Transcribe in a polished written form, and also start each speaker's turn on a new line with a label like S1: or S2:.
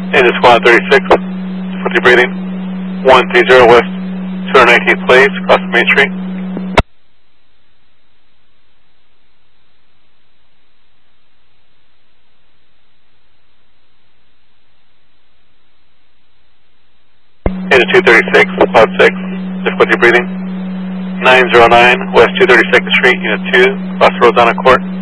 S1: Engine Squad 36, difficulty breathing. 130 West 219th Place, across Main Street. Engine 236, Cloud 6, difficulty breathing. 909 West 232nd Street, Unit 2, across Rosanna Court.